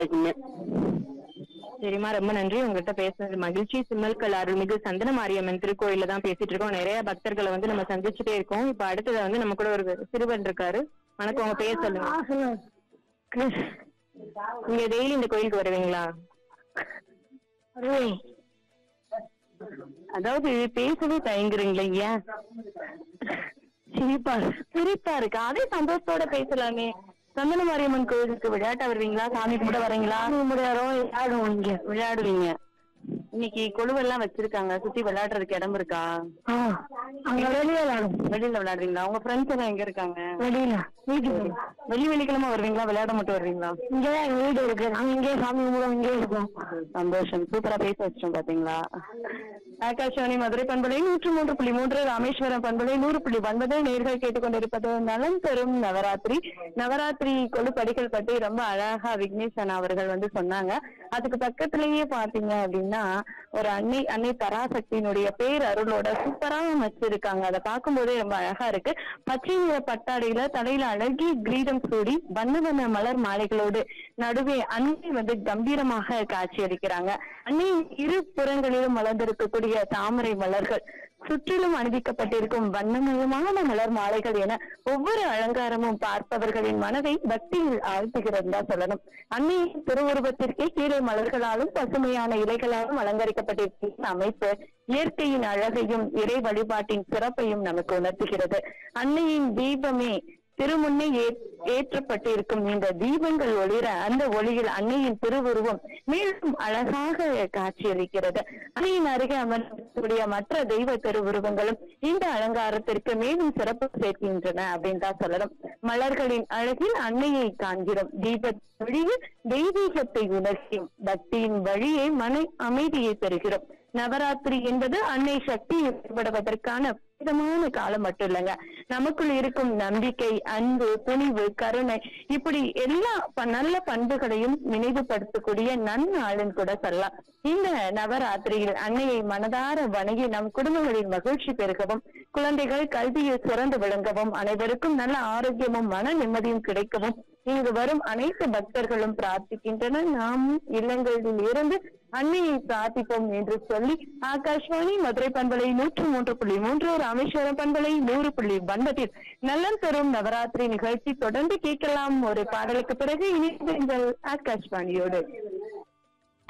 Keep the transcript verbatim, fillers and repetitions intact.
சரிம்மா, ரொம்ப நன்றி. உங்ககிட்ட பேசுனது மகிழ்ச்சி. சிம்மல்கல் அருள்மிகு சந்தன மாரியம்மன் திருக்கோயில்ல தான் பேசிட்டு இருக்கோம். நிறைய பக்தர்களை வந்து நம்ம சந்திச்சுட்டே இருக்கோம். இப்ப அடுத்தது வந்து நம்ம கூட ஒரு சிறுவன் இருக்காரு. வணக்கம், உங்க பேர் சொல்லுங்க. கிறிஸ். நீங்க டெய்லி இந்த கோயிலுக்கு வருவீங்களா? அதாவது பேசவே தயங்குறீங்களா? ஏன் சிரிப்பா சிரிப்பா இருக்கா? அதே சந்தோஷத்தோட பேசலாமே. சந்தன மாரியம்மன் கோயிலுக்கு விளையாட்ட வருவீங்களா? சாமி கும்பிட வரீங்களா? கும்பிடுறோம், விளையாடுவோம். இங்க விளையாடுவீங்க. இன்னைக்கு கொலுவெல்லாம் வச்சிருக்காங்க, சுத்தி விளையாடுறதுக்கு இடம் இருக்கா? அங்க வெளியில விளையாடும். வெளியில விளையாடுறீங்களா? உங்க ஃப்ரெண்ட்ஸ் எல்லாம் எங்க இருக்காங்க? வெளியில வீட்டுக்கு. வெள்ளி வெள்ளிக்கிழமை வருவீங்களா? விளையாட மட்டும் வருவீங்களா? இங்கதான் எங்க வீடு இருக்கு, நாங்க இங்கே சாமி கும்பிடுவோம், இங்கே இருக்கோம். சந்தோஷம். சூப்பரா பேச வச்சிட்டோம் பாத்தீங்களா? ஆகாஷவாணி மதுரை பண்பலை நூற்று மூன்று புள்ளி மூன்று, ராமேஸ்வரம் பண்பலை நூறு புள்ளி ஒன்பது நேர்கள் கேட்டுக்கொண்டிருப்பது நலம் பெறும் நவராத்திரி. நவராத்திரி கொழுப்படிகள் பற்றி ரொம்ப அழகா விக்னேஷன் அவர்கள் வந்து சொன்னாங்க. அதுக்கு பக்கத்திலேயே பாத்தீங்க அப்படின்னா ஒரு அன்னை அன்னை பராசக்தியினுடைய பேர் அருளோட சூப்பரா வச்சிருக்காங்க. அதை பார்க்கும் போதே ரொம்ப அழகா இருக்கு. பச்சை நிற பட்டாடையில தலையில அழகிய கிரீடம் சூடி வண்ண வண்ண மலர் மாலைகளோடு நடுவே அன்னை வந்து கம்பீரமாக காட்சி அளிக்கிறாங்க. அன்னையின் இரு புறங்களிலும் மலர்ந்திருக்கக்கூடிய தாமரை மலர்கள், சுற்றிலும் அணிவிக்கப்பட்டிருக்கும் வண்ணமயமான மலர் மாலைகள் என ஒவ்வொரு அலங்காரமும் பார்ப்பவர்களின் மனதை பக்தியில் ஆழ்த்துகிறது தான் சொல்லணும். அன்னையின் திருவுருவத்திற்கே கீழே மலர்களாலும் பசுமையான இலைகளாலும் அலங்கரிக்கப்பட்டிருக்கும் அமைப்பு இயற்கையின் அழகையும் இறை வழிபாட்டின் சிறப்பையும் நமக்கு உணர்த்துகிறது. அன்னையின் தீபமே திருமுன்னே ஏற்றப்பட்டிருக்கும் இந்த தீபங்கள் ஒளிர அந்த ஒளியில் அன்னையின் திருவுருவம் மேலும் அழகாக காட்சியளிக்கிறது. அன்னையின் அருகே அமர்ந்தக்கூடிய மற்ற தெய்வ திருவுருவங்களும் இந்த அலங்காரத்திற்கு மேலும் சிறப்பு சேர்க்கின்றன அப்படின்னு தான் சொல்லணும். மலர்களின் அழகில் அன்னையை காண்கிறோம். தீப வழியில் தெய்வீகத்தை உணர்ச்சியும் பக்தியின் வழியே மன அமைதியை பெறுகிறோம். நவராத்திரி என்பது அன்னை சக்தி ஏற்படுவதற்கான விதமான காலம் மட்டும் இல்லைங்க, நமக்குள் இருக்கும் நம்பிக்கை, அன்பு, துணிவு, கருணை, இப்படி எல்லா நல்ல பண்புகளையும் நினைவுபடுத்தக்கூடிய நன்னாளுன்னு கூட சொல்லலாம். இந்த நவராத்திரியில் அன்னையை மனதார வணங்கி நம் குடும்பங்களின் மகிழ்ச்சி பெருகவும், குழந்தைகள் கல்வியில் சிறந்து விளங்கவும், அனைவருக்கும் நல்ல ஆரோக்கியமும் மன நிம்மதியும் கிடைக்கவும் இங்கு வரும் அனைத்து பக்தர்களும் பிரார்த்திக்கின்றனர். நாம் இல்லங்களில் இருந்து அன்னையை பிரார்த்திப்போம் என்று சொல்லி ஆகாஷ்வாணி மதுரை பண்பலை நூற்று மூன்று புள்ளி மூன்று, ராமேஸ்வரம் பண்பலை நூறு புள்ளி ஒன்பதில் நலம் பெறும் நவராத்திரி நிகழ்ச்சி தொடர்ந்து கேட்கலாம். ஒரு பாடலுக்கு பிறகு இணைந்தீர்கள் ஆகாஷ்வாணியோடு.